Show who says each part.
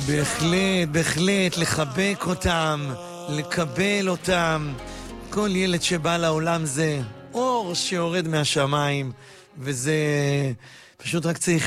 Speaker 1: בהחלט, בהחלט, לחבק אותם, לקבל אותם. כל ילד שבא לעולם זה אור שיורד מהשמיים, וזה פשוט רק צריך